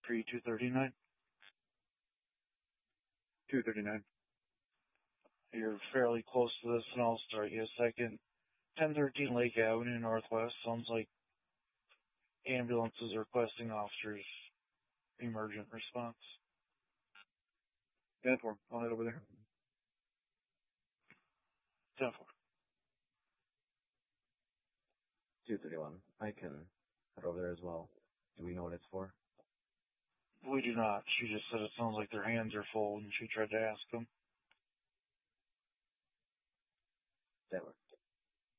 239. 239. You're fairly close to this, and I'll start you a second. 1013 Lake Avenue Northwest. Sounds like ambulances are requesting officers' emergent response. 10-4. I'll head over there. 10-4. 231. I can head over there as well. Do we know what it's for? We do not. She just said it sounds like their hands are full, and she tried to ask them. That works.